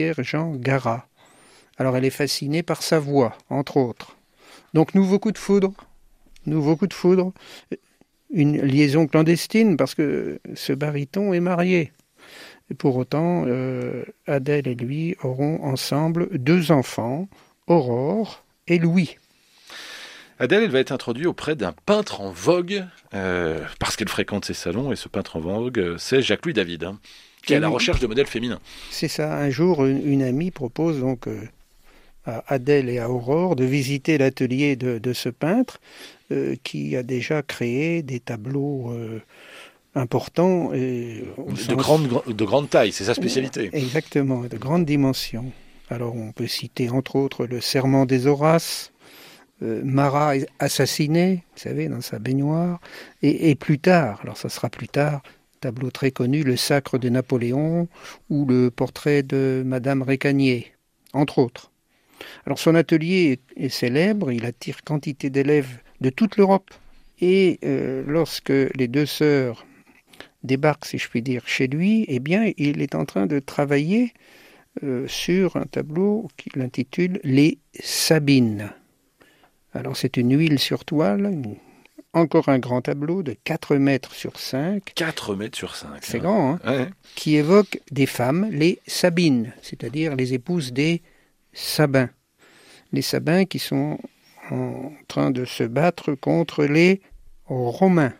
Jean Garat. Alors elle est fascinée par sa voix, entre autres. Donc nouveau coup de foudre, une liaison clandestine parce que ce baryton est marié. Et pour autant, Adèle et lui auront ensemble 2 enfants, Aurore et Louis. Adèle, elle va être introduite auprès d'un peintre en vogue, parce qu'elle fréquente ces salons, et ce peintre en vogue, c'est Jacques-Louis David, qui est à la recherche de modèles féminins. C'est ça, un jour, une amie propose donc à Adèle et à Aurore de visiter l'atelier de ce peintre qui a déjà créé des tableaux importants. Et de grande taille, c'est sa spécialité. Exactement, de grande dimension. Alors on peut citer entre autres le Serment des Horaces, Marat assassiné, vous savez, dans sa baignoire, et plus tard, alors ça sera plus tard, tableau très connu, le Sacre de Napoléon ou le portrait de Madame Récamier, entre autres. Alors son atelier est célèbre, il attire quantité d'élèves de toute l'Europe. Et lorsque les 2 sœurs débarquent, si je puis dire, chez lui, eh bien, il est en train de travailler sur un tableau qu'il intitule « Les Sabines ». Alors c'est une huile sur toile, encore un grand tableau de 4 mètres sur 5. 4 mètres sur 5. C'est grand, hein, ouais. Qui évoque des femmes, les Sabines, c'est-à-dire les épouses des Sabins. Les Sabins qui sont en train de se battre contre les Romains.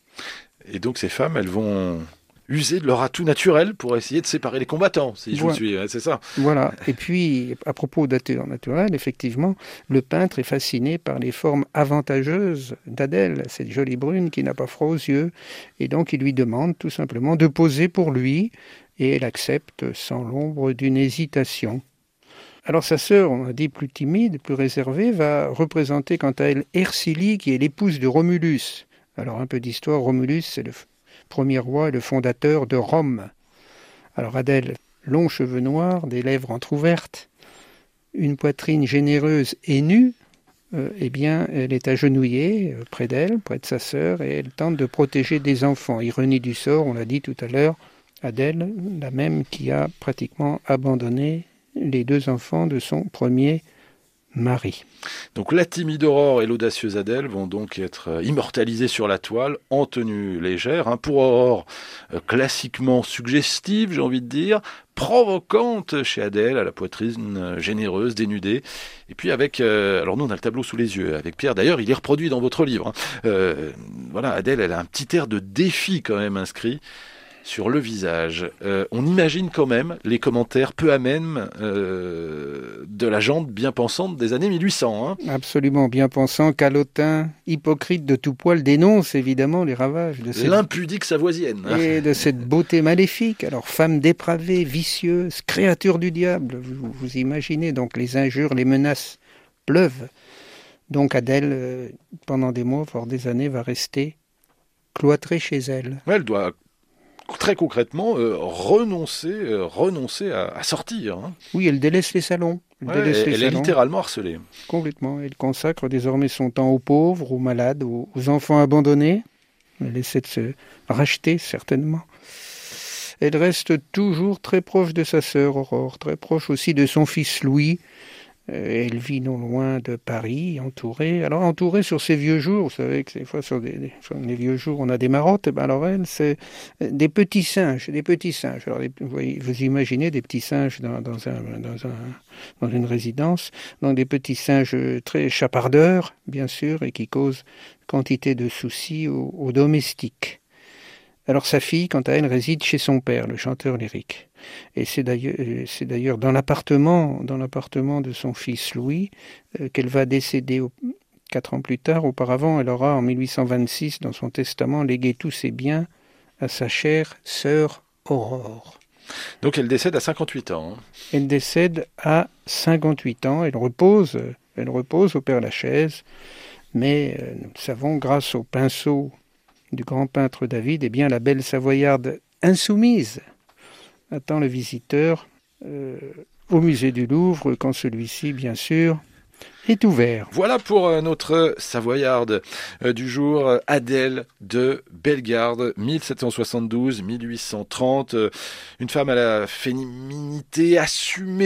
Et donc ces femmes, elles vont user de leur atout naturel pour essayer de séparer les combattants, si je vous suis, c'est ça. Voilà. Et puis, à propos d'atout naturel, effectivement, le peintre est fasciné par les formes avantageuses d'Adèle, cette jolie brune qui n'a pas froid aux yeux. Et donc, il lui demande tout simplement de poser pour lui, et elle accepte sans l'ombre d'une hésitation. Alors sa sœur, on a dit plus timide, plus réservée, va représenter quant à elle Hersilie, qui est l'épouse de Romulus. Alors un peu d'histoire, Romulus, c'est le premier roi et le fondateur de Rome. Alors Adèle, longs cheveux noirs, des lèvres entr'ouvertes, une poitrine généreuse et nue, eh bien elle est agenouillée près d'elle, près de sa sœur, et elle tente de protéger des enfants. Ironie du sort, on l'a dit tout à l'heure, Adèle, la même qui a pratiquement abandonné les 2 enfants de son premier mari. Donc la timide Aurore et l'audacieuse Adèle vont donc être immortalisées sur la toile en tenue légère. Pour Aurore, classiquement suggestive, j'ai envie de dire, provocante chez Adèle, à la poitrine généreuse, dénudée. Et puis avec, alors nous on a le tableau sous les yeux avec Pierre, d'ailleurs il est reproduit dans votre livre. Voilà, Adèle, elle a un petit air de défi quand même inscrit sur le visage. On imagine quand même les commentaires peu amènes de la gente bien pensante des années 1800. Absolument bien pensant, calotin, hypocrite de tout poil, dénonce évidemment les ravages de l'impudique savoisienne. Et de cette beauté maléfique. Alors femme dépravée, vicieuse, créature du diable, vous imaginez donc les injures, les menaces pleuvent. Donc Adèle, pendant des mois, voire des années, va rester cloîtrée chez elle. Elle doit très concrètement renoncer à sortir. Oui, elle délaisse les salons. Elle est littéralement harcelée. Complètement. Elle consacre désormais son temps aux pauvres, aux malades, aux enfants abandonnés. Elle essaie de se racheter, certainement. Elle reste toujours très proche de sa sœur Aurore, très proche aussi de son fils Louis. Elle vit non loin de Paris, entourée sur ses vieux jours. Vous savez que des fois sur les vieux jours on a des marottes. Alors elle, c'est des petits singes. Alors vous imaginez des petits singes dans une résidence, donc des petits singes très chapardeurs, bien sûr, et qui causent quantité de soucis aux domestiques. Alors sa fille, quant à elle, réside chez son père, le chanteur lyrique. Et c'est d'ailleurs dans l'appartement de son fils Louis qu'elle va décéder 4 ans plus tard. Auparavant, elle aura en 1826, dans son testament, légué tous ses biens à sa chère sœur Aurore. Donc elle décède à 58 ans. Elle décède à 58 ans. Elle repose au Père-Lachaise. Mais nous le savons, grâce au pinceau du grand peintre David, eh bien la belle Savoyarde insoumise attend le visiteur au musée du Louvre quand celui-ci, bien sûr, est ouvert. Voilà pour notre Savoyarde du jour, Adèle de Bellegarde, 1772-1830. Une femme à la féminité assumée.